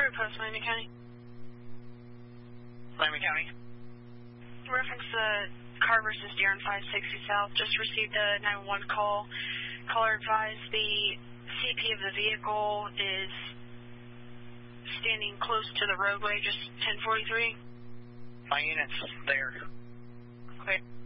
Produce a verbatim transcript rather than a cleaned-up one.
Crew Post, Miami County. Miami County. Reference the car versus Deer on five sixty South. Just received a nine one one call. Caller advised the C P of the vehicle is standing close to the roadway, just ten forty-three. My unit's there. Okay.